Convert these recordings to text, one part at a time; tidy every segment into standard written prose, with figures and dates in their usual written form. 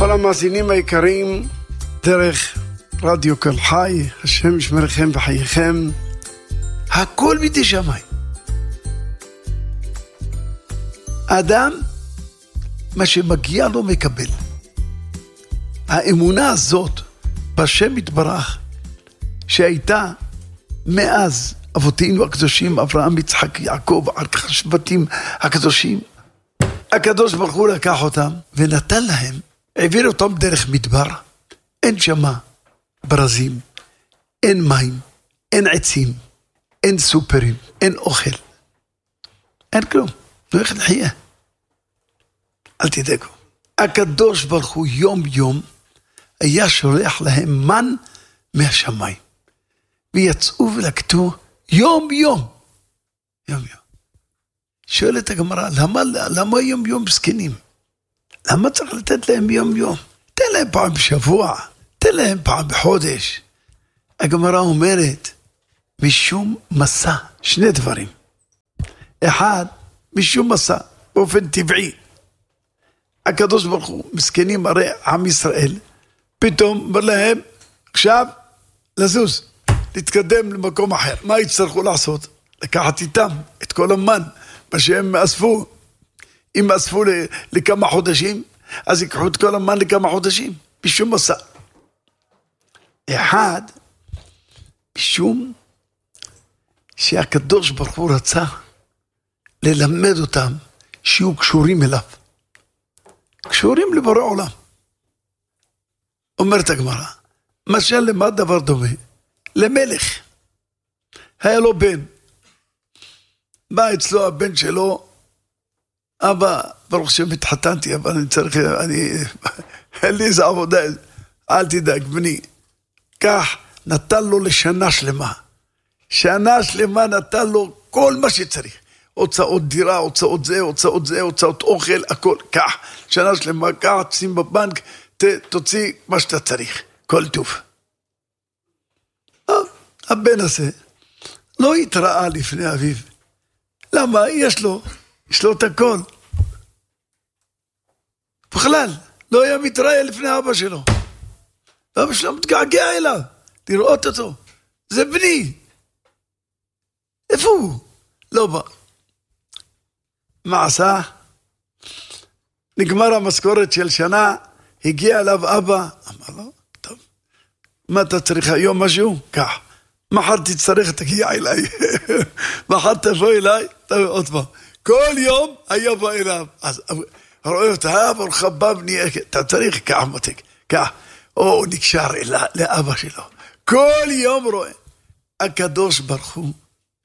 כל המאזינים היקרים, דרך רדיו כל חי, השם ישמרכם וחייכם, הכל בידי שמיים. האדם, מה שמגיע לו מקבל. האמונה הזאת בשם יתברך, שהייתה מאז אבותינו הקדושים, אברהם, יצחק, יעקב, השבטים הקדושים, הקדוש ברוך הוא לקח אותם ונתן להם, העביר אותם דרך מדבר, אין שמה ברזים, אין מים, אין עצים, אין סופרים, אין אוכל, אין כלום, לא איך נחיה. אל תדאגו. הקדוש ברוך הוא יום יום היה שולח להם מן מהשמיים, ויצאו ולקטו יום יום. שואלת הגמרא, למה יום יום זקנים? למה צריך לתת להם יום יום? תן להם פעם בשבוע, תן להם פעם בחודש. הגמרא אומרת, משום מסע, שני דברים. אחד, משום מסע, באופן טבעי. הקדוש ברוך הוא, מסכנים הרי עם ישראל, פתאום אומר להם, עכשיו לזוז, להתקדם למקום אחר. מה יצטרכו לעשות? לקחת איתם את כל המן, מה שהם אספו. אם אספו לכמה חודשים, אז ייקחו את כל המן לכמה חודשים, בשום מסע. אחד, בשום שהקדוש ברוך הוא רצה ללמד אותם שיהיו קשורים אליו. קשורים לבורא עולם. אומרת הגמרא, משל למה דבר דומה? למלך. היה לו בן. בא אצלו הבן שלו, אבא, ברוך שם התחתנתי, אבל אני צריך, אין לי איזה עבודה, אל תדאג, בני. כך נתן לו לשנה שלמה. שנה שלמה נתן לו כל מה שצריך. הוצאות דירה, הוצאות זה, הוצאות זה, הוצאות אוכל, הכל. כך, שנה שלמה, כך, שים בבנק, תוציא מה שאתה צריך. כל טוב. הבן הזה לא התראה לפני אביו. למה? יש לו את הכל. בכלל, לא היה מתראה לפני אבא שלו. אבא שלו מתגעגע אליו, לראות אותו. זה בני. איפה הוא? לא בא. מה עשה? נגמר המשכורת של שנה, הגיע אליו אבא, אמר לו, טוב, מה אתה צריך היום משהו? כך. מחר תצטרך, תגיע אליי. מחר תבוא אליי, תבוא עוד פעם. כל יום היה בא אליו. אז רואה אותה, ברוך הבא בני, אתה צריך כך מתק, כך. הוא נקשר לאבא שלו. כל יום רואה. הקדוש ברוך הוא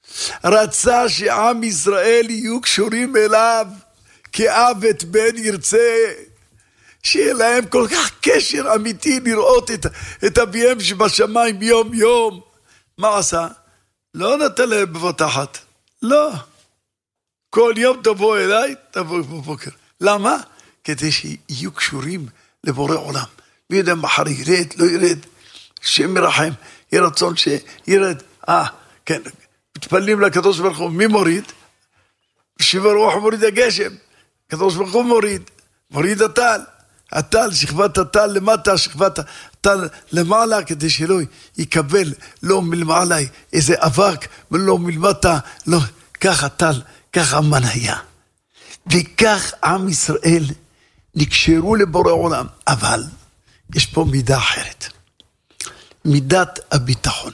רצה שעם ישראל יהיו קשורים אליו, כאב את בן ירצה, שיהיה להם כל כך קשר אמיתי לראות את אביהם שבשמיים יום יום. מה עשה? לא נתן להם בבטחת. לא. כל יום תבוא אליי, תבוא בבוקר. למה? כדי שיהיו קשורים לבורא עולם. מי יודע, מחר ירד, לא ירד. שם מרחם, יהיה רצון שירד. כן. מתפללים לקדוש ברוך הוא, מי מוריד? שיבר רוח מוריד הגשם. הקדוש ברוך הוא מוריד הטל. הטל, שכבת הטל למטה, שכבת הטל למעלה, כדי שלא יקבל לא מלמעלה איזה אבק, ולא מלמטה, לא, כך הטל, כך המן היה. וכך עם ישראל נקשרו לבורא עולם, אבל יש פה מידה אחרת. מידת הביטחון.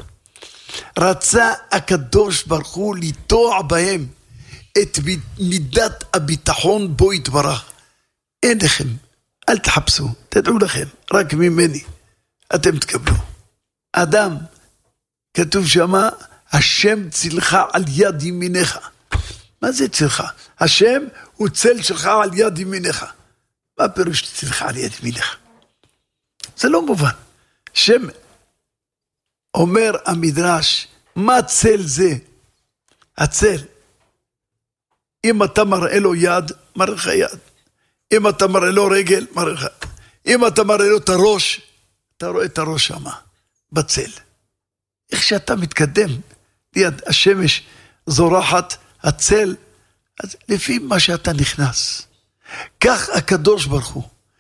רצה הקדוש ברוך הוא לטוע בהם את מידת הביטחון בו יתברך. אין לכם, אל תחפשו, תדעו לכם, רק ממני אתם תקבלו. אדם, כתוב שמה, השם צלך על יד ימינך. מה זה צלך? השם הוא צל שלך על יד ימינך. מה פירוש צלך על יד ימינך? זה לא מובן. שם אומר המדרש, מה צל זה? הצל. אם אתה מראה לו יד, מראה לך יד. אם אתה מראה לו רגל, מראה לך. אם אתה מראה לו את הראש, אתה רואה את הראש שמה, בצל. איך שאתה מתקדם, ליד השמש זורחת, הצל, אז לפי מה שאתה נכנס. כך הקדוש ברוך הוא,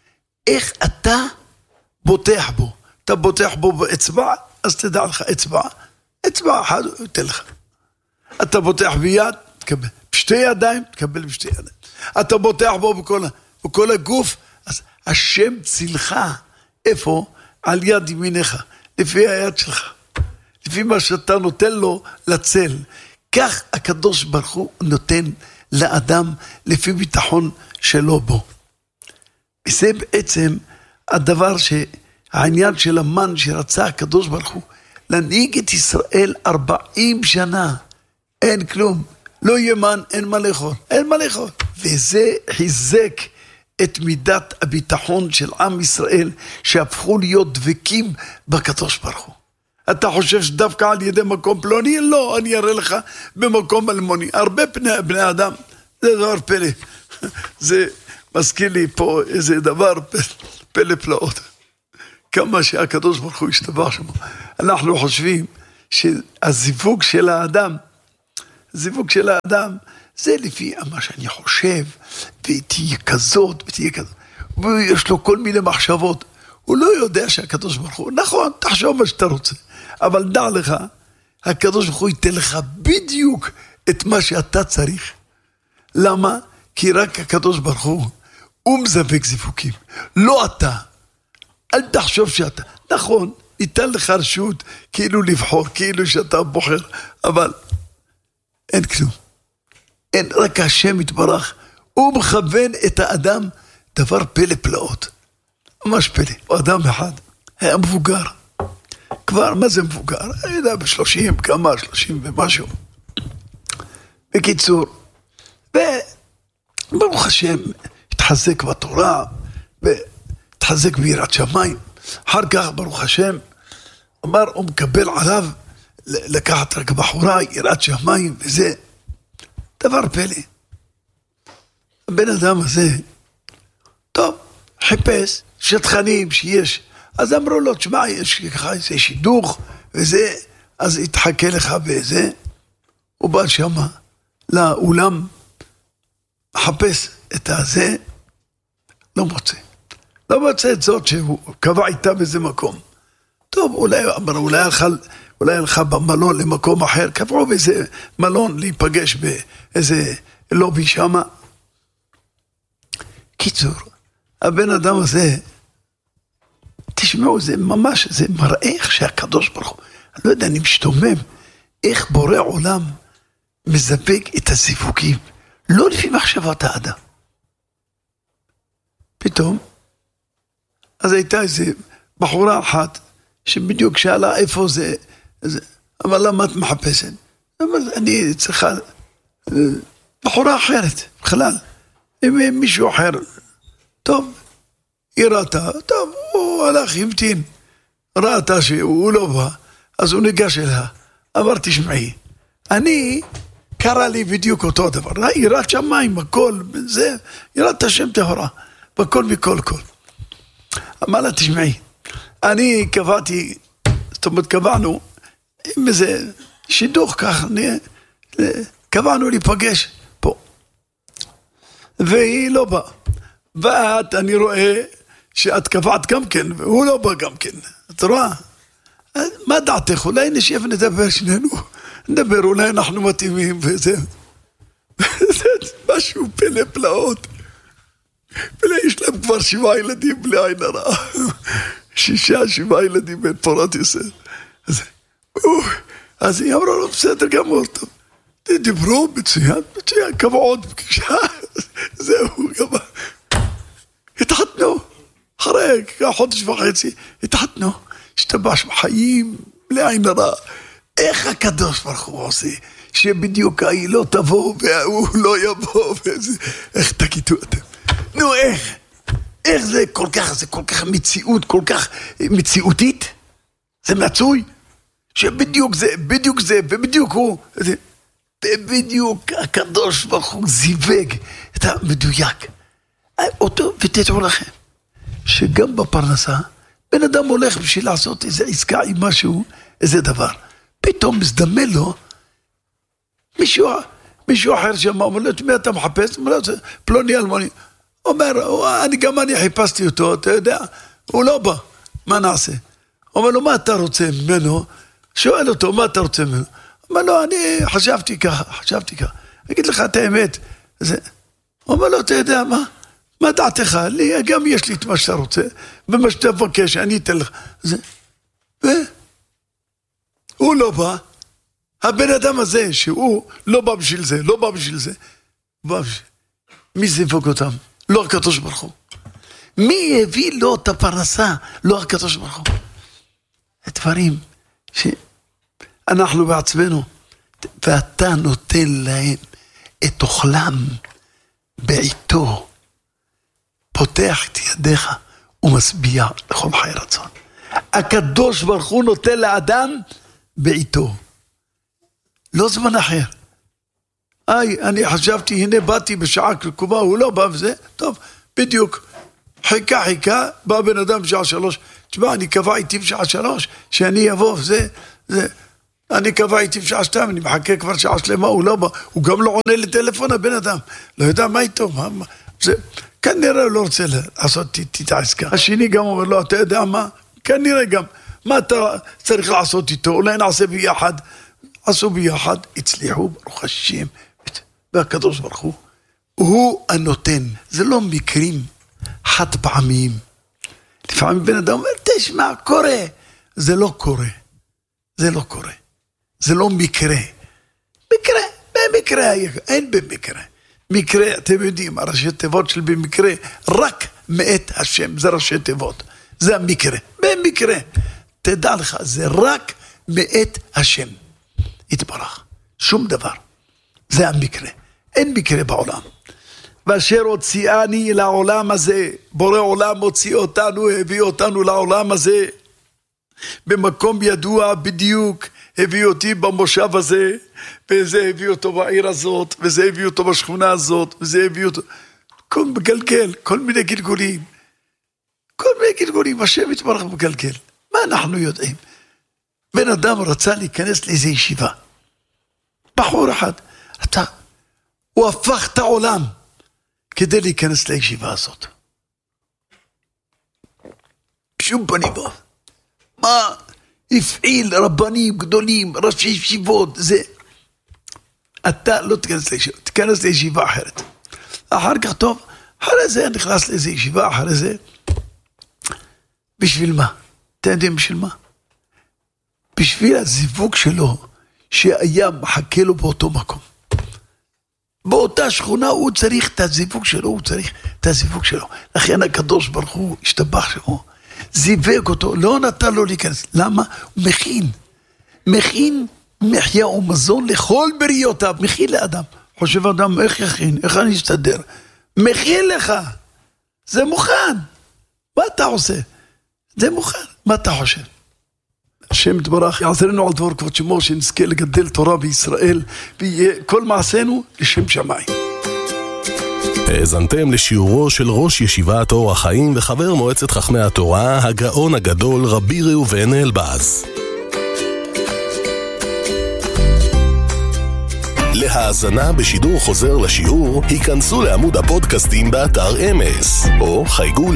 איך אתה בוטח בו. אתה בוטח בו באצבע, אז תדע לך אצבע אחת הוא ייתן לך. אתה בוטח ביד, תקבל. בשתי ידיים, תקבל בשתי ידיים. אתה בוטח בו בכל הגוף, אז השם צילך. איפה? על יד ימיניך, לפי היד שלך. לפי מה שאתה נותן לו לצל. כך הקדוש ברוך הוא נותן לאדם לפי ביטחון שלו בו. זה בעצם הדבר העניין של המן שרצה הקדוש ברוך הוא, להנהיג את ישראל 40 שנה. אין כלום. לא יהיה מן, אין מה לאכול. אין מה לאכול. וזה חיזק את מידת הביטחון של עם ישראל, שהפכו להיות דבקים בקדוש ברוך הוא. אתה חושב שדווקא על ידי מקום פלוני? לא, אני אראה לך במקום אלמוני. הרבה בני אדם, זה דבר פלא. זה מזכיר לי פה איזה דבר פלא פלאות. כמה שהקדוש ברוך הוא השתבח שם. אנחנו חושבים שהזיווג של האדם, הזיווג של האדם, זה לפי מה שאני חושב, ותהיה כזאת, ותהיה כזאת. ויש לו כל מיני מחשבות. הוא לא יודע שהקדוש ברוך הוא, נכון, תחשוב מה שאתה רוצה. אבל דע לך, הקדוש ברוך הוא ייתן לך בדיוק את מה שאתה צריך. למה? כי רק הקדוש ברוך הוא מזווק זיווקים. לא אתה. אל תחשוב שאתה. נכון, ייתן לך רשות, כאילו לבחור, כאילו שאתה בוחר, אבל אין כלום. אין, רק השם יתברך, הוא מכוון את האדם דבר פלא פלאות. ממש פלא. הוא אדם אחד, היה מבוגר. כבר, מה זה מבוגר? אני יודע, ב-30, כמה, 30 ומשהו. בקיצור, וברוך השם, התחזק בתורה, והתחזק ביראת שמיים. אחר כך, ברוך השם, אמר, הוא מקבל עליו, לקחת רק בחורה, יראת שמיים, וזה דבר פלא. הבן אדם הזה, טוב, חיפש שטחנים שיש, אז אמרו לו, תשמע, יש לך איזה שידוך, וזה, אז יתחכה לך בזה, הוא בא שמה, לאולם, מחפש את הזה, לא מוצא. לא מוצא את זאת שהוא קבע איתה באיזה מקום. טוב, אולי הלכה במלון למקום אחר, קבעו באיזה מלון להיפגש באיזה לובי שמה. קיצור, הבן אדם הזה, תשמעו, זה ממש, זה מראה איך שהקדוש ברוך הוא, אני לא יודע, אני משתומם, איך בורא עולם מזבק את הזיווגים, לא לפי מחשבת האדם. פתאום, אז הייתה איזו בחורה אחת, שבדיוק שאלה איפה זה, אבל למה את מחפשת? אבל אני צריכה, בחורה אחרת, בכלל, עם מישהו אחר, טוב, היא ראתה, טוב, הוא הלך, המתין, ראתה שהוא לא בא, אז הוא ניגש אליה, אמר, תשמעי, אני, קרא לי בדיוק אותו דבר, יראת שמיים, הכל, זה, יראת השם טהורה, בכל מכל כל. אמר לה, תשמעי, אני קבעתי, זאת אומרת, קבענו, עם איזה שידוך כך, קבענו להיפגש פה. והיא לא באה. ואת, אני רואה שאת קבעת גם כן, והוא לא בא גם כן. את רואה? מה דעתך? אולי נשב נדבר שנינו. נדבר, אולי אנחנו מתאימים וזה. זה משהו פלא פלאות. יש להם כבר 7 ילדים בלי עין הרע. 6-7 ילדים בן פורת יוסף. אז היא אמרה לו, בסדר גמור, טוב. דיברו, מצוין, קבעו עוד פגישה. זהו, גמר. התחתנו. אחרי חודש וחצי, התחתנו. השתבש בחיים, בלי עין הרע. איך הקדוש ברוך הוא עושה? שבדיוק היא לא תבוא, והוא לא יבוא, איך תגידו אתם? נו, איך זה כל כך מציאות, כל כך מציאותית? זה מצוי? שבדיוק זה, ובדיוק הוא, ובדיוק הקדוש ברוך הוא זיווג את המדויק. אותו, ותתראו לכם, שגם בפרנסה, בן אדם הולך בשביל לעשות איזה עסקה עם משהו, איזה דבר. פתאום מזדמן לו, מישהו אחר שאומר לו, מי אתה מחפש? פלוני אלמוני. אומר, אני חיפשתי אותו, אתה יודע, הוא לא בא, מה נעשה? אומר לו, מה אתה רוצה ממנו? שואל אותו, מה אתה רוצה ממנו? אומר לו, אני חשבתי ככה. אגיד לך את האמת. אומר לו, אתה יודע מה? מה דעתך? גם יש לי את מה שאתה רוצה, ומה שאתה מבקש, אני אתן לך. הוא לא בא. הבן אדם הזה, שהוא לא בא בשביל זה, מי זיווג אותם? לא הקדוש ברוך הוא. מי הביא לו את הפרנסה? לא הקדוש ברוך הוא. הדברים שאנחנו בעצמנו, ואתה נותן להם את אוכלם בעיתו, פותח את ידיך ומשביע לכל חי רצון. הקדוש ברוך הוא נותן לאדם בעיתו, לא זמן אחר. אני חשבתי, הנה באתי בשעה קרובה, הוא לא בא וזה, טוב, בדיוק. חיכה, בא בן אדם בשעה 3, תשמע, אני קבע איתי בשעה 3, שאני אבוא, אני קבע איתי בשעה 2, אני מחכה כבר שעה שלמה, הוא לא בא, הוא גם לא עונה לטלפון, הבן אדם, לא יודע מה איתו, כנראה הוא לא רוצה לעשות את העסקה. השני גם אומר לו, אתה יודע מה? כנראה גם, מה אתה צריך לעשות איתו? אולי נעשה ביחד. עשו ביחד, הצליחו, ברוך השם, והקדוש ברוך הוא הנותן. זה לא מקרים חד פעמיים. לפעמים בן אדם אומר, תשמע, קורה. זה לא קורה. זה לא מקרה. במקרה, אין במקרה. מקרה, אתם יודעים, הראשי תיבות של במקרה, רק מאת השם, זה ראשי תיבות. זה המקרה. במקרה. תדע לך, זה רק מאת השם. יתברך. שום דבר. זה המקרה. אין מקרה בעולם. ואשר הוציאני לעולם הזה, בורא עולם הוציא אותנו, הביא אותנו לעולם הזה, במקום ידוע בדיוק, הביא אותי במושב הזה, וזה הביא אותו בעיר הזאת, וזה הביא אותו בשכונה הזאת, וזה הביא אותו, כל מיני גלגולים, השם יתברך מגלגל. מה אנחנו יודעים? בן אדם רצה להיכנס לאיזו ישיבה. בחור אחד, הוא הפך את העולם כדי להיכנס לישיבה הזאת. בשום פנים. מה? הפעיל רבנים גדולים, ראשי ישיבות, זה. אתה לא תיכנס לישיבה, תיכנס לישיבה אחרת. אחר כך טוב, אחרי זה נכנס לאיזו ישיבה, אחרי זה. בשביל מה? אתם יודעים בשביל מה? בשביל הזיווג שלו, שהיה מחכה לו באותו מקום. באותה שכונה הוא צריך את הזיווג שלו, לכן הקדוש ברוך הוא השתבח שמו, זיווג אותו, לא נתן לו להיכנס. למה? הוא מכין מחיה ומזון לכל בריאותיו, מכין לאדם. חושב אדם, איך יכין? איך אני אסתדר? מכין לך, זה מוכן. מה אתה עושה? זה מוכן. מה אתה חושב? השם יתברך יעזרנו על דבר כבוד שמו, שנזכה לגדל תורה בישראל, ויהיה כל מעשינו לשם שמיים. האזנתם לשיעורו של ראש ישיבת אור החיים וחבר מועצת חכמי התורה, הגאון הגדול רבי ראובן אלבז. להאזנה בשידור חוזר לשיעור, היכנסו לעמוד הפודקאסטים באתר אמס, או חייגו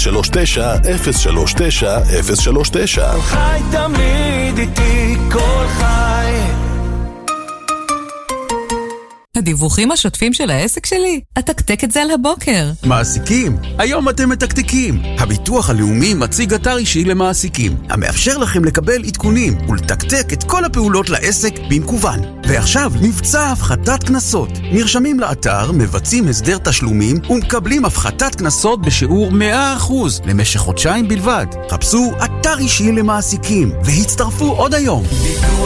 ל-039-039-039. חי תמיד איתי כל חי. הדיווחים השוטפים של העסק שלי? אתקתק את זה על הבוקר. מעסיקים, היום אתם מתקתקים. הביטוח הלאומי מציג אתר אישי למעסיקים, המאפשר לכם לקבל עדכונים ולתקתק את כל הפעולות לעסק במקוון. ועכשיו מבצע הפחתת קנסות. נרשמים לאתר, מבצעים הסדר תשלומים ומקבלים הפחתת קנסות בשיעור 100% למשך חודשיים בלבד. חפשו אתר אישי למעסיקים והצטרפו עוד היום.